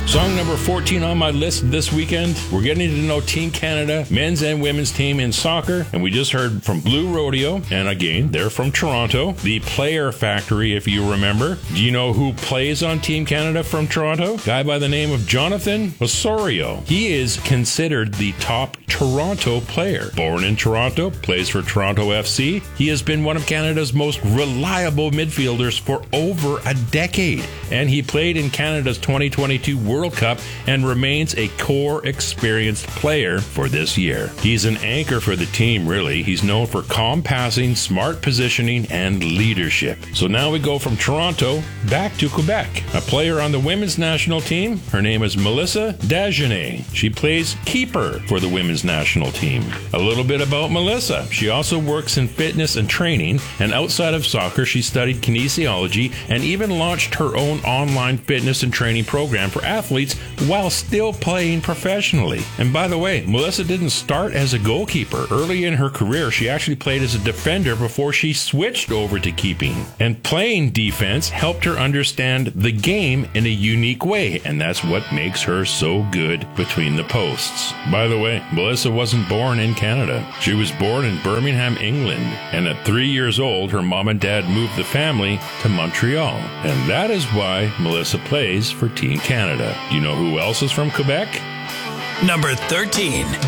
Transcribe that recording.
Song number 14 on my list this weekend. We're getting to know Team Canada, men's and women's team in soccer. And we just heard from Blue Rodeo. And again, they're from Toronto. The Player Factory, if you remember. Do you know who plays on Team Canada from Toronto? Guy by the name of Jonathan Osorio. He is considered the top Toronto player. Born in Toronto, plays for Toronto FC. He has been one of Canada's most reliable midfielders for over a decade. And he played in Canada's 2022 World Cup and remains a core experienced player for this year. He's an anchor for the team, really. He's known for calm passing, smart positioning, and leadership. So now we go from Toronto back to Quebec. A player on the women's national team, her name is Melissa Dagenet. She plays keeper for the women's national team. A little bit about Melissa. She also works in fitness and training, and outside of soccer, she studied kinesiology and even launched her own online fitness and training program for athletes while still playing professionally. And by the way, Melissa didn't start as a goalkeeper. Early in her career, she actually played as a defender before she switched over to keeping. And playing defense helped her understand the game in a unique way, and that's what makes her so good between the posts. By the way, Melissa wasn't born in Canada. She was born in Birmingham, England, and at 3 years old, her mom and dad moved the family to Montreal. And that is why Melissa plays for Team Canada. Do you know who else is from Quebec? Number 13.